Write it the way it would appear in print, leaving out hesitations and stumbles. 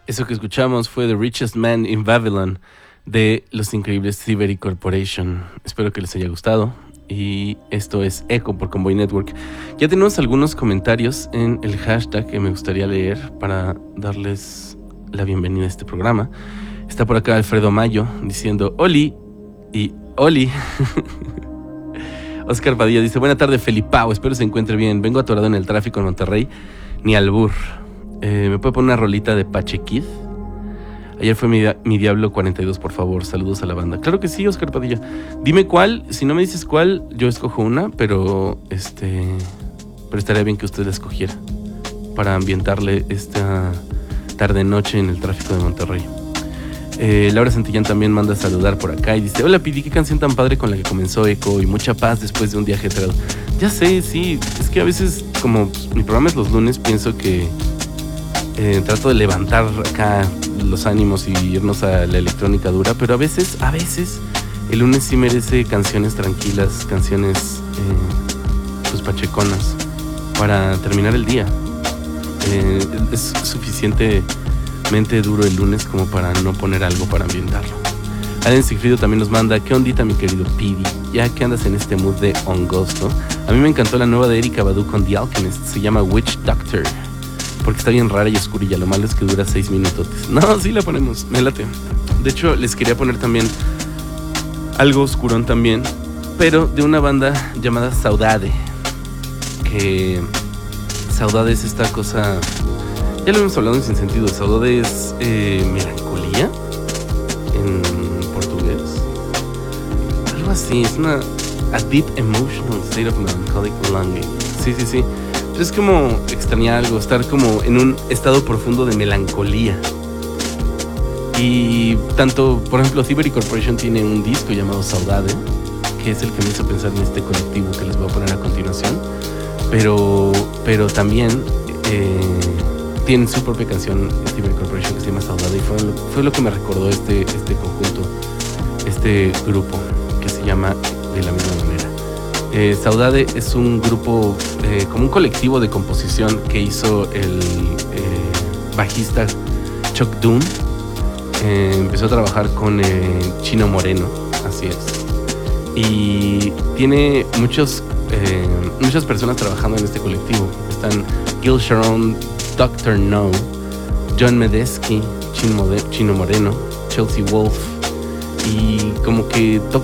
Eso que escuchamos fue The Richest Man in Babylon de los increíbles Thievery Corporation. Espero que les haya gustado. Y esto es Echo por Convoy Network. Ya tenemos algunos comentarios en el hashtag que me gustaría leer para darles la bienvenida a este programa. Está por acá Alfredo Mayo diciendo Oli y Oli. Oscar Padilla dice: buena tarde, Felipao, espero se encuentre bien. Vengo atorado en el tráfico en Monterrey, ni albur. ¿Me puede poner una rolita de Pachequid? Ayer fue mi Diablo 42, por favor. Saludos a la banda. Claro que sí, Oscar Padilla. Dime cuál. Si no me dices cuál, yo escojo una, pero estaría bien que usted la escogiera para ambientarle esta tarde-noche en el tráfico de Monterrey. Laura Santillán también manda a saludar por acá y dice: hola Pidi, qué canción tan padre con la que comenzó Echo y mucha paz después de un día ajetreado. Ya sé, sí, es que a veces, como mi programa es los lunes, pienso que trato de levantar acá los ánimos y irnos a la electrónica dura, pero a veces el lunes sí merece canciones tranquilas, canciones pues pacheconas para terminar el día. Es suficientemente duro el lunes como para no poner algo para ambientarlo. Aden Sigfrido también nos manda: ¿qué ondita, mi querido Pidi? Ya que andas en este mood de Ongosto. A mí me encantó la nueva de Erykah Badu con The Alchemist, se llama Witch Doctor, porque está bien rara y oscurilla. Lo malo es que dura 6 minutotes. No, sí la ponemos, me late. De hecho, les quería poner también algo oscurón también, pero de una banda llamada Saudade. Que Saudade es esta cosa, ya lo hemos hablado en Sin Sentido. Saudade es melancolía en portugués, algo así. Es a deep emotional state of melancholic longing. Sí. Es como extrañar algo, estar como en un estado profundo de melancolía. Y tanto, por ejemplo, Thievery Corporation tiene un disco llamado Saudade, que es el que me hizo pensar en este colectivo que les voy a poner a continuación. Pero también tienen su propia canción, Thievery Corporation, que se llama Saudade, y fue lo que me recordó este conjunto, este grupo que se llama de la misma manera. Saudade es un grupo, como un colectivo de composición que hizo el bajista Chuck Doom. Empezó a trabajar con Chino Moreno, así es. Y tiene muchas personas trabajando en este colectivo. Están Gil Sharon, Dr. No, John Medeski, Chino Moreno, Chelsea Wolf, y como que